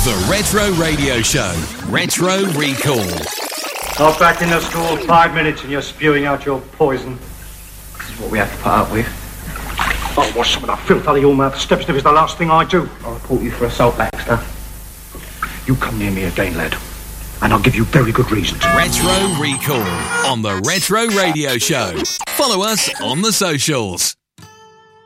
The Retro Radio Show. Retro Recall. Not back in the school 5 minutes and you're spewing out your poison. This is what we have to put up with. I'll wash some of that filth out of your mouth. Step sniff is the last thing I do. I'll report you for assault, Baxter. You come near me again, lad, and I'll give you very good reasons. Retro Recall on the Retro Radio Show. Follow us on the socials.